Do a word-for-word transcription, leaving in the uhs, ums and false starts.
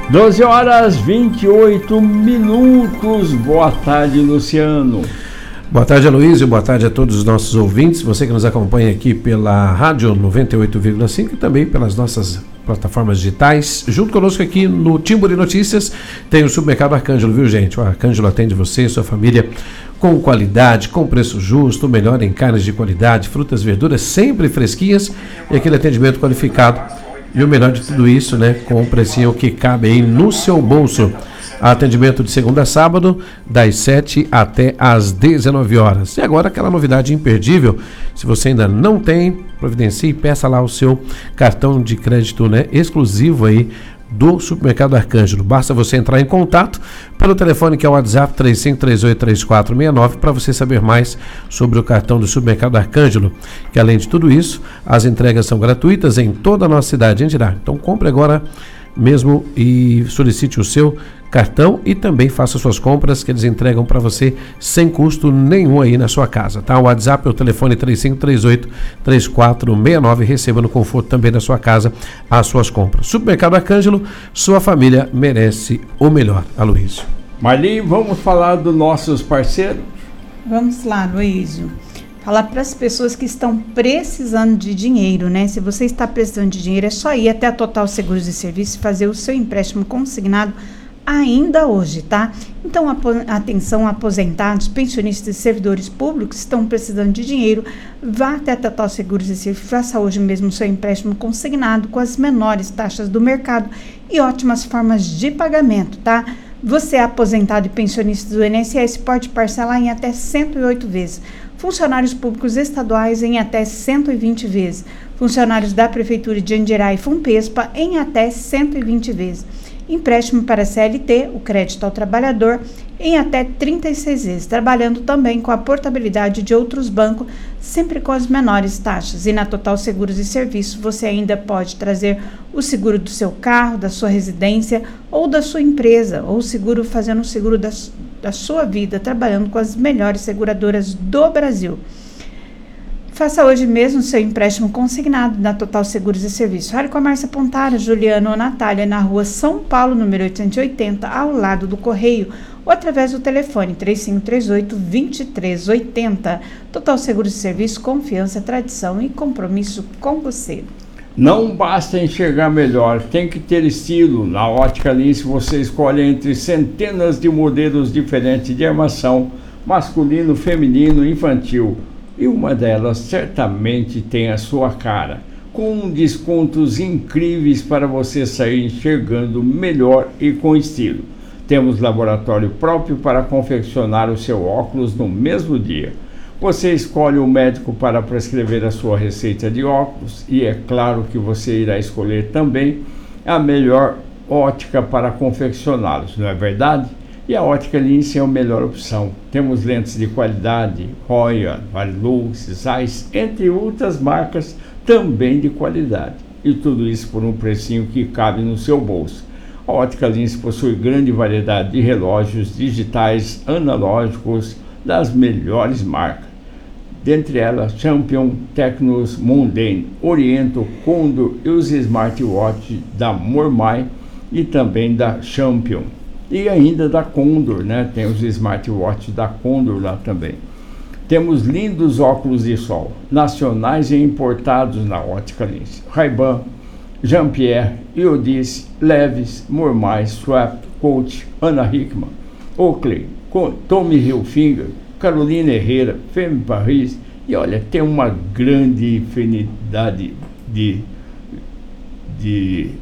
doze horas e vinte e oito minutos. Boa tarde, Luciano. Boa tarde, Aloysio. Boa tarde a todos os nossos ouvintes. Você que nos acompanha aqui pela Rádio noventa e oito vírgula cinco e também pelas nossas plataformas digitais. Junto conosco aqui no Timbu de Notícias tem o Supermercado Arcângelo, viu, gente? O Arcângelo atende você e sua família com qualidade, com preço justo, o melhor em carnes de qualidade, frutas, verduras sempre fresquinhas e aquele atendimento qualificado. E o melhor de tudo isso, né, com o precinho que cabe aí no seu bolso. Atendimento de segunda a sábado, das sete até às dezenove horas. E agora aquela novidade imperdível, se você ainda não tem, providencie e peça lá o seu cartão de crédito, né, exclusivo aí do Supermercado Arcângelo. Basta você entrar em contato pelo telefone que é o WhatsApp três cinco três oito três quatro seis nove para você saber mais sobre o cartão do Supermercado Arcângelo, que além de tudo isso, as entregas são gratuitas em toda a nossa cidade, hein, Dirá? Então compre agora mesmo e solicite o seu cartão e também faça suas compras que eles entregam para você sem custo nenhum aí na sua casa, tá? O WhatsApp é o telefone três cinco três oito três quatro seis nove, receba no conforto também da sua casa as suas compras. Supermercado Arcângelo, sua família merece o melhor. Aloysio. Marli, vamos falar dos nossos parceiros? Vamos lá, Aloysio. Falar para as pessoas que estão precisando de dinheiro, né? Se você está precisando de dinheiro, é só ir até a Total Seguros e Serviços e fazer o seu empréstimo consignado ainda hoje, tá? Então, atenção, aposentados, pensionistas e servidores públicos estão precisando de dinheiro, vá até a Total Seguros e Serviços, faça hoje mesmo o seu empréstimo consignado com as menores taxas do mercado e ótimas formas de pagamento, tá? Você é aposentado e pensionista do I N S S, pode parcelar em até cento e oito vezes. Funcionários públicos estaduais em até cento e vinte vezes. Funcionários da Prefeitura de Andirá e Funpespa em até cento e vinte vezes. Empréstimo para C L T, o crédito ao trabalhador, em até trinta e seis vezes, trabalhando também com a portabilidade de outros bancos, sempre com as menores taxas. E na Total Seguros e Serviços, você ainda pode trazer o seguro do seu carro, da sua residência ou da sua empresa, ou seguro fazendo o seguro da, da sua vida, trabalhando com as melhores seguradoras do Brasil. Faça hoje mesmo seu empréstimo consignado na Total Seguros e Serviços. Fale com a Márcia Pontara, Juliano ou Natália, na rua São Paulo, número oitocentos e oitenta, ao lado do Correio, ou através do telefone três cinco três oito, dois três oito zero. Total Seguros e Serviços, confiança, tradição e compromisso com você. Não basta enxergar melhor, tem que ter estilo. Na Ótica Lince você escolhe entre centenas de modelos diferentes de armação, masculino, feminino, infantil. E uma delas certamente tem a sua cara, com descontos incríveis para você sair enxergando melhor e com estilo. Temos laboratório próprio para confeccionar o seu óculos no mesmo dia. Você escolhe o médico para prescrever a sua receita de óculos e é claro que você irá escolher também a melhor ótica para confeccioná-los, não é verdade? E a Ótica Lince é a melhor opção. Temos lentes de qualidade, Roya, Varilux, Zeiss, entre outras marcas também de qualidade. E tudo isso por um precinho que cabe no seu bolso. A Ótica Lince possui grande variedade de relógios digitais analógicos das melhores marcas. Dentre elas, Champion, Tecnos, Mundane, Oriento, Condor e os smartwatch da Mormai e também da Champion. E ainda da Condor, né? Tem os smartwatch da Condor lá também. Temos lindos óculos de sol, nacionais e importados na Ótica Lince. Ray-Ban, Jean-Pierre, Iodice, Levi's, Mormai, Swap, Coach, Ana Hickman, Oakley, Tommy Hilfiger, Carolina Herrera, Femme Paris. E olha, tem uma grande infinidade de, de